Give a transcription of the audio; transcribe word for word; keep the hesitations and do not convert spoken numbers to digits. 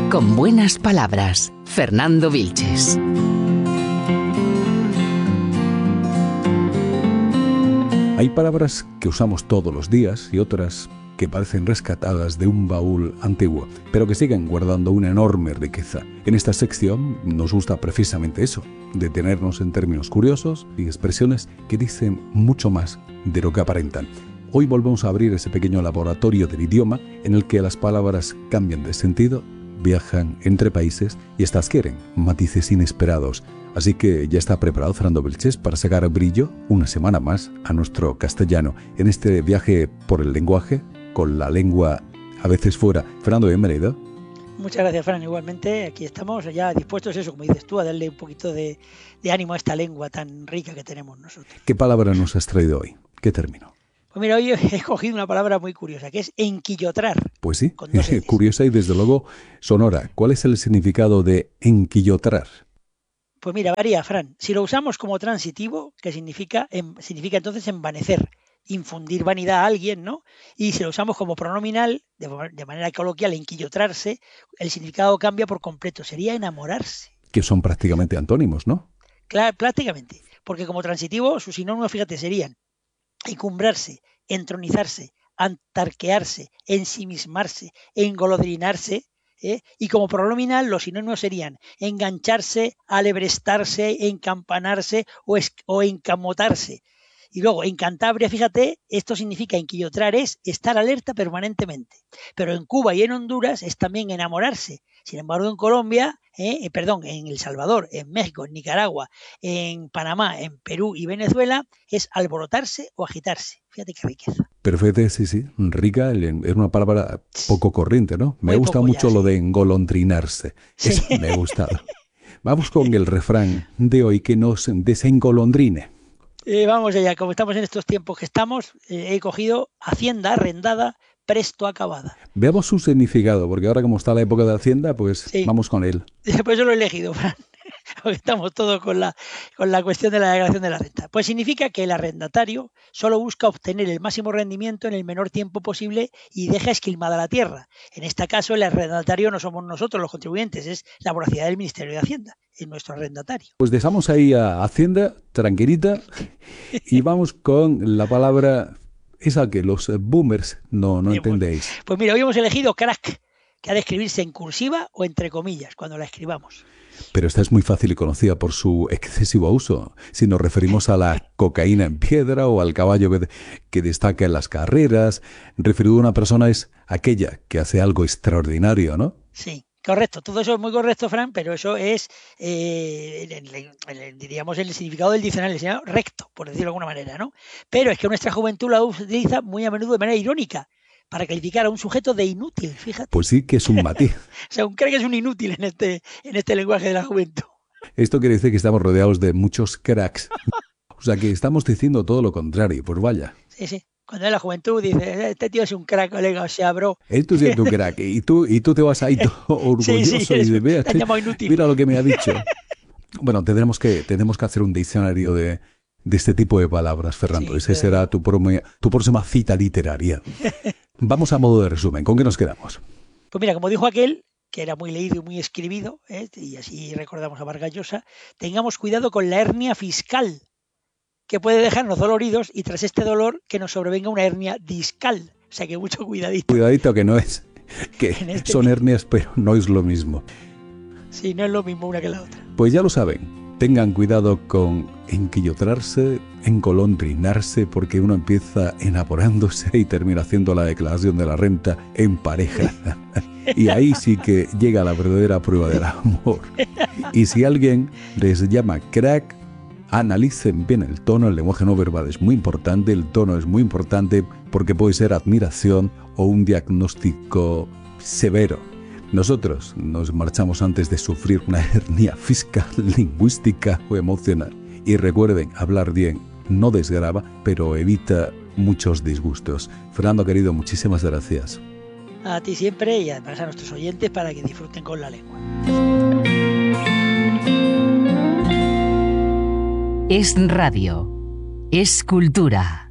con buenas palabras. Fernando Vilches. Hay palabras que usamos todos los días y otras que parecen rescatadas de un baúl antiguo, pero que siguen guardando una enorme riqueza. En esta sección nos gusta precisamente eso, detenernos en términos curiosos y expresiones que dicen mucho más de lo que aparentan. Hoy volvemos a abrir ese pequeño laboratorio del idioma en el que las palabras cambian de sentido, viajan entre países y estas adquieren matices inesperados. Así que ya está preparado Fernando Vilches para sacar brillo una semana más a nuestro castellano en este viaje por el lenguaje, con la lengua a veces fuera. Fernando, bienvenido. Muchas gracias, Fran. Igualmente, aquí estamos ya dispuestos, eso, como dices tú, a darle un poquito de, de ánimo a esta lengua tan rica que tenemos nosotros. ¿Qué palabra nos has traído hoy? ¿Qué término? Pues mira, hoy he escogido una palabra muy curiosa, que es enquillotrar. Pues sí, curiosa y desde luego sonora. ¿Cuál es el significado de enquillotrar? Pues mira, varía, Fran. Si lo usamos como transitivo, que significa, en, significa entonces envanecer, infundir vanidad a alguien, ¿no? Y si lo usamos como pronominal, de, de manera coloquial, enquillotrarse, el significado cambia por completo. Sería enamorarse. Que son prácticamente antónimos, ¿no? Claro, prácticamente. Porque como transitivo, sus sinónimos, fíjate, serían encumbrarse, entronizarse, antarquearse, ensimismarse, engolodrinarse, ¿eh? Y como pronominal los sinónimos serían engancharse, alebrestarse, encampanarse o, es, o encamotarse. Y luego, en Cantabria, fíjate, esto significa enquillotrar, es estar alerta permanentemente. Pero en Cuba y en Honduras es también enamorarse. Sin embargo, en Colombia, eh, eh, perdón, en El Salvador, en México, en Nicaragua, en Panamá, en Perú y Venezuela, es alborotarse o agitarse. Fíjate qué riqueza. Perfecto, sí, sí. Rica, es una palabra poco corriente, ¿no? Me Muy gusta mucho ya, lo sí. de engolondrinarse. Sí. Eso me ha gustado. Vamos con el refrán de hoy que nos desengolondrine. Eh, vamos allá, como estamos en estos tiempos que estamos, eh, he cogido Hacienda arrendada, presto acabada. Veamos su significado, porque ahora como está la época de Hacienda, pues sí. Vamos con él. Pues yo lo he elegido, Fran, porque estamos todos con la, con la cuestión de la declaración de la renta. Pues significa que el arrendatario solo busca obtener el máximo rendimiento en el menor tiempo posible y deja esquilmada la tierra. En este caso, el arrendatario no somos nosotros los contribuyentes, es la voracidad del Ministerio de Hacienda, es nuestro arrendatario. Pues dejamos ahí a Hacienda, tranquilita, y vamos con la palabra esa que los boomers no, no entendéis. Pues mira, hoy hemos elegido crack, que ha de escribirse en cursiva o entre comillas, cuando la escribamos. Pero esta es muy fácil y conocida por su excesivo uso. Si nos referimos a la cocaína en piedra o al caballo que, que destaca en las carreras, referido a una persona es aquella que hace algo extraordinario, ¿no? Sí. Correcto, todo eso es muy correcto, Fran, pero eso es, eh, el, el, el, diríamos, el significado del diccionario, el significado recto, por decirlo de alguna manera, ¿no? Pero es que nuestra juventud la utiliza muy a menudo de manera irónica, para calificar a un sujeto de inútil, fíjate. Pues sí que es un matiz. O sea, un crack es un inútil en este, en este lenguaje de la juventud. Esto quiere decir que estamos rodeados de muchos cracks. O sea, que estamos diciendo todo lo contrario, pues vaya. Sí, sí. Cuando es la juventud dice, este tío es un crack, colega, o sea, bro. Esto sí es un crack. Y tú, y tú te vas ahí todo orgulloso sí, sí, y dices, mira, mira lo que me ha dicho. Bueno, tendremos que, tendremos que hacer un diccionario de, de este tipo de palabras, Fernando. Sí, Ese pero... será tu, promo, tu próxima cita literaria. Vamos a modo de resumen. ¿Con qué nos quedamos? Pues mira, como dijo aquel, que era muy leído y muy escribido, ¿eh? Y así recordamos a Vargas Llosa, tengamos cuidado con la hernia fiscal, que puede dejarnos doloridos y tras este dolor que nos sobrevenga una hernia discal. O sea que mucho cuidadito. Cuidadito que no es, que este son hernias, pero no es lo mismo. Sí, no es lo mismo una que la otra. Pues ya lo saben, tengan cuidado con enquillotrarse, encolondrinarse, porque uno empieza enamorándose y termina haciendo la declaración de la renta en pareja. Y ahí sí que llega la verdadera prueba del amor. Y si alguien les llama crack, analicen bien el tono. El lenguaje no verbal es muy importante, el tono es muy importante porque puede ser admiración o un diagnóstico severo. Nosotros nos marchamos antes de sufrir una hernia fiscal, lingüística o emocional. Y recuerden, hablar bien no desgrava, pero evita muchos disgustos. Fernando, querido, muchísimas gracias. A ti siempre y además a nuestros oyentes para que disfruten con la lengua. Es radio, es cultura.